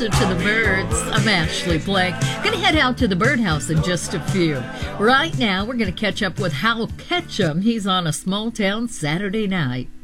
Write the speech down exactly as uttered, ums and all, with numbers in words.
To the birds. I'm Ashley Blank. Gonna head out to the birdhouse in just a few. Right now, we're gonna catch up with Hal Ketchum. He's on a small town Saturday night.